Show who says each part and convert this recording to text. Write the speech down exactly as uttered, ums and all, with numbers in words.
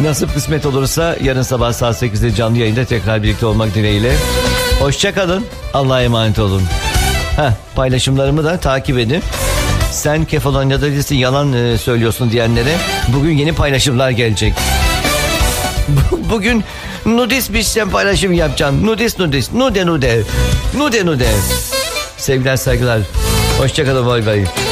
Speaker 1: Nasip kısmet olursa yarın sabah saat sekizde canlı yayında tekrar birlikte olmak dileğiyle. Hoşça kalın. Allah'a emanet olun. Heh, paylaşımlarımı da takip edin. Sen Kefalonya'da değilsin, yalan e, söylüyorsun diyenlere bugün yeni paylaşımlar gelecek. Bugün nudist bir şey paylaşım yapacağım. Nudist nudist. Nude nude. Nude nude. Sevgiler saygılar. Hoşçakalın, bay bay.